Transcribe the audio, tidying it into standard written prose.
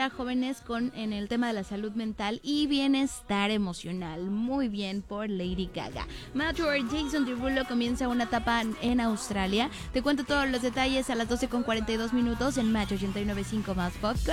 a jóvenes en el tema de la salud mental y bienestar emocional. Muy bien por Lady Gaga. Mature Jason Derulo comienza una etapa en Australia. Te cuento todos los detalles a las 12:42 en Match 89.5 más Podcast.